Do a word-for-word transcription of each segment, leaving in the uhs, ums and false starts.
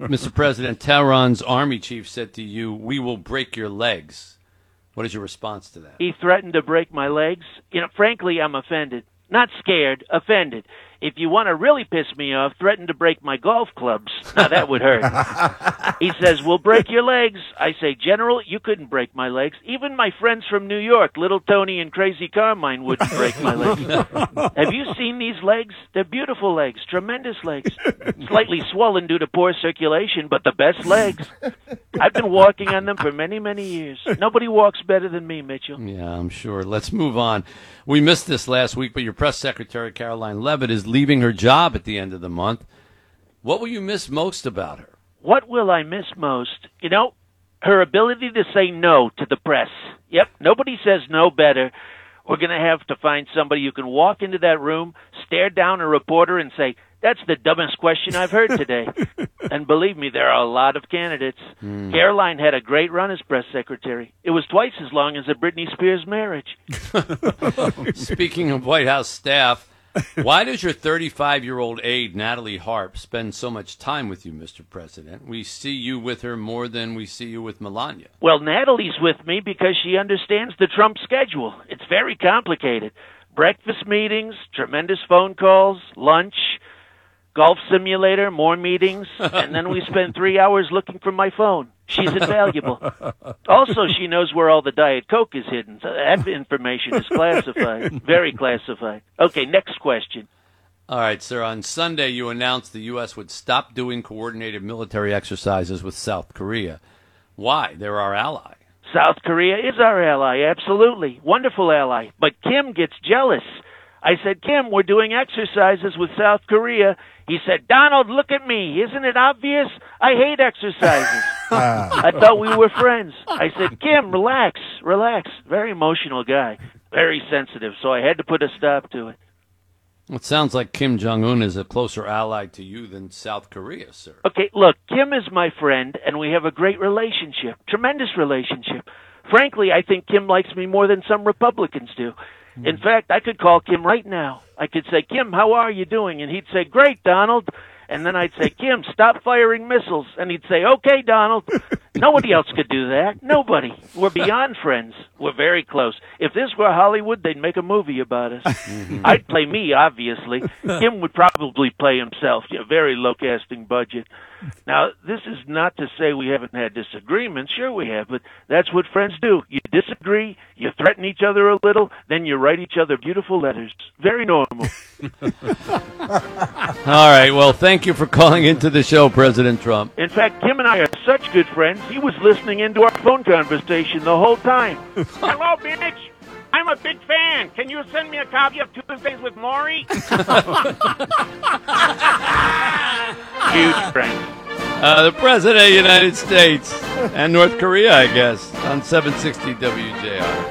Mister President, Tehran's army chief said to you, "We will break your legs." What is your response to that? He threatened to break my legs. You know, frankly, I'm offended. Not scared, offended. If you want to really piss me off, threaten to break my golf clubs. Now, that would hurt. He says, we'll break your legs. I say, General, you couldn't break my legs. Even my friends from New York, Little Tony and Crazy Carmine, wouldn't break my legs. Have you seen these legs? They're beautiful legs, tremendous legs. Slightly swollen due to poor circulation, but the best legs. I've been walking on them for many, many years. Nobody walks better than me, Mitchell. Yeah, I'm sure. Let's move on. We missed this last week, but your press secretary, Caroline Levitt, is leaving her job at the end of the month. What will you miss most about her? What will I miss most? You know, her ability to say no to the press. Yep, nobody says no better. We're going to have to find somebody who can walk into that room, stare down a reporter and say, that's the dumbest question I've heard today. And believe me, there are a lot of candidates. Mm. Caroline had a great run as press secretary. It was twice as long as a Britney Spears marriage. Speaking of White House staff, why does your thirty-five-year-old aide, Natalie Harp, spend so much time with you, Mister President? We see you with her more than we see you with Melania. Well, Natalie's with me because she understands the Trump schedule. It's very complicated. Breakfast meetings, tremendous phone calls, lunch, golf simulator, more meetings, and then we spend three hours looking for my phone. She's invaluable. Also, she knows where all the Diet Coke is hidden. So that information is classified, very classified. Okay, next question. All right, sir. On Sunday, you announced the U S would stop doing coordinated military exercises with South Korea. Why? They're our ally. South Korea is our ally, absolutely. Wonderful ally. But Kim gets jealous. I said, Kim, we're doing exercises with South Korea. He said, Donald, look at me. Isn't it obvious? I hate exercises. I thought we were friends. I said, Kim, relax, relax. Very emotional guy, very sensitive, so I had to put a stop to it. It sounds like Kim Jong-un is a closer ally to you than South Korea, sir. Okay, look, Kim is my friend, and we have a great relationship, tremendous relationship. Frankly, I think Kim likes me more than some Republicans do. In fact, I could call Kim right now. I could say, Kim, how are you doing? And he'd say, great, Donald. And then I'd say, Kim, stop firing missiles. And he'd say, okay, Donald. Nobody else could do that. Nobody. We're beyond friends. We're very close. If this were Hollywood, they'd make a movie about us. Mm-hmm. I'd play me, obviously. Kim would probably play himself. Yeah, very low casting budget. Now, this is not to say we haven't had disagreements. Sure we have, but that's what friends do. You disagree, you threaten each other a little, then you write each other beautiful letters. Very normal. All right, well, thank you for calling into the show, President Trump. In fact, Kim and I are such good friends, he was listening into our phone conversation the whole time. Hello, bitch. I'm a big fan. Can you send me a copy of Tuesdays with Maury? Huge friends. Uh, the President of the United States and North Korea, I guess, on seven sixty W J R.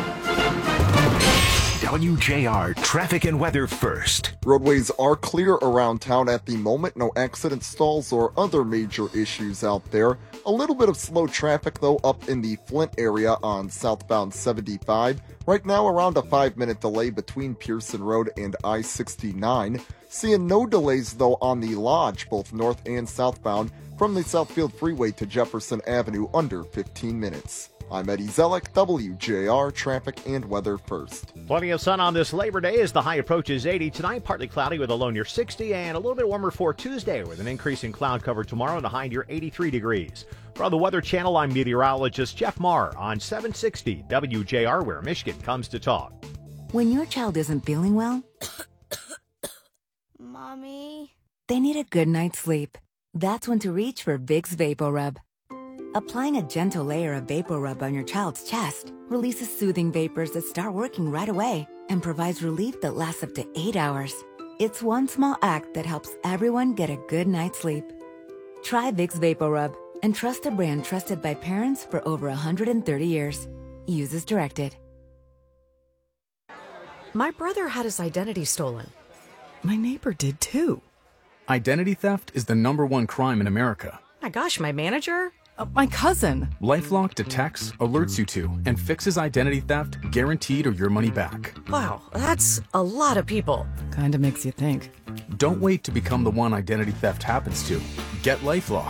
W J R Traffic and Weather First. Roadways are clear around town at the moment. No accident stalls or other major issues out there. A little bit of slow traffic, though, up in the Flint area on southbound seventy-five. Right now, around a five-minute delay between Pearson Road and I sixty-nine. Seeing no delays, though, on the Lodge, both north and southbound, from the Southfield Freeway to Jefferson Avenue, under fifteen minutes. I'm Eddie Zellick, W J R Traffic and Weather First. Plenty of sun on this Labor Day as the high approaches eighty tonight. Partly cloudy with a low near sixty, and a little bit warmer for Tuesday with an increase in cloud cover tomorrow and a high near eighty-three degrees. From the Weather Channel, I'm meteorologist Jeff Marr on seven sixty W J R, where Michigan comes to talk. When your child isn't feeling well, Mommy, they need a good night's sleep. That's when to reach for Vicks VapoRub. Applying a gentle layer of VapoRub on your child's chest releases soothing vapors that start working right away and provides relief that lasts up to eight hours. It's one small act that helps everyone get a good night's sleep. Try Vicks VapoRub and trust a brand trusted by parents for over one hundred thirty years. Use as directed. My brother had his identity stolen. My neighbor did too. Identity theft is the number one crime in America. My gosh, my manager? Uh, my cousin. LifeLock detects, alerts you to, and fixes identity theft guaranteed or your money back. Wow, that's a lot of people. Kinda makes you think. Don't wait to become the one identity theft happens to. Get LifeLock.